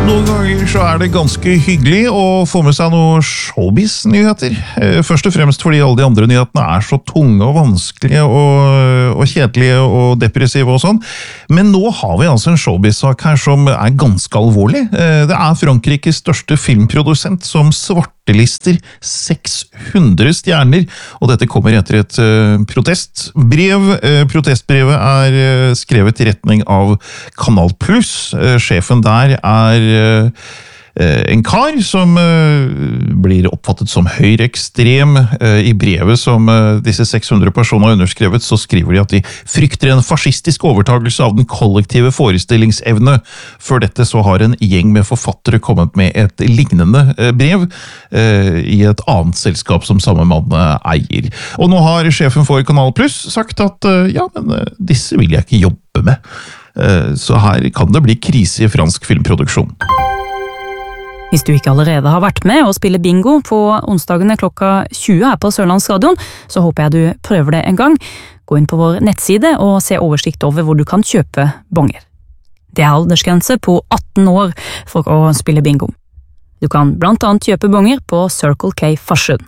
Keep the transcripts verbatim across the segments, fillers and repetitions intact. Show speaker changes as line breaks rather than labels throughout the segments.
Noen ganger så er det ganske hyggelig å få med seg noen showbiz-nyheter. Først og fremst fordi alle de andre nyhetene er så tunge og vanskelige og, og kjedelige og depressive og sånn. Men nå har vi altså en showbiz-sak her som er ganske alvorlig. Det er Frankrikes største filmprodusent som svartelister seks hundre stjerner, og dette kommer etter et protestbrev. Protestbrevet er skrevet i retning av Kanal Plus. Sjefen der er en kar som blir oppfattet som høyreekstrem. I brevet som disse seks hundre personer har underskrevet, så skriver de at de frykter en fascistisk overtagelse av den kollektive forestillingsevne. Før dette så har en gjeng med forfattere kommet med et lignende brev i et annet selskap som samme mann eier. Og nå har sjefen for Kanal Plus sagt at ja, men disse vil jeg ikke jobbe med. Så her kan det bli krise i fransk filmproduksjon.
Hvis du ikke allerede har vært med og spiller bingo på onsdagene klokka tjue her på Sørlandsradion, så håper jeg du prøver det en gang. Gå inn på vår nettside og se oversikt over hvor du kan kjøpe bonger. Det er aldersgrense på atten år for å spille bingo. Du kan blant annet kjøpe bonger på Circle K Farsund.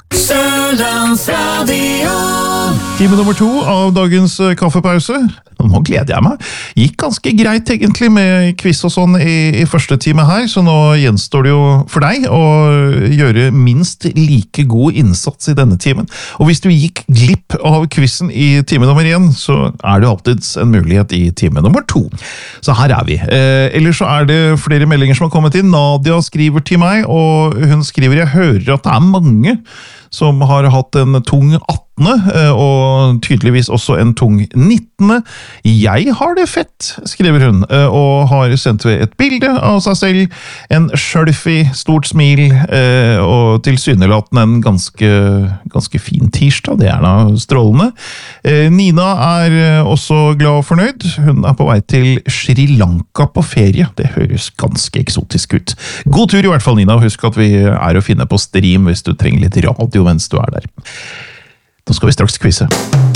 Time nummer to av dagens kaffepause. Nå gleder jeg meg. Gikk ganske greit egentlig med quiz og sånn i, i første time her, så nå gjenstår det jo for deg å gjøre minst like god innsats i denne timen. Og hvis du gikk glipp av quizen i time nummer én, så er det alltid en mulighet i time nummer to. Så her er vi. Eh, ellers så er det flere meldinger som har kommet inn. Nadia skriver til meg, og hun skriver, jeg hører at det er mange som har hatt en tung attende, og tydeligvis også en tung nittende. Jeg har det fett, skriver hun, og har sendt ved et bilde av seg selv, en selfie, stort smil, og tilsynelatende en ganske, ganske fin tirsdag, det er da strålende. Nina er også glad og fornøyd. Hun er på vei til Sri Lanka på ferie. Det høres ganske eksotisk ut. God tur i hvert fall, Nina. Husk at vi er å finne på stream hvis du trenger litt radio mens du er der. Nå skal vi straks quize.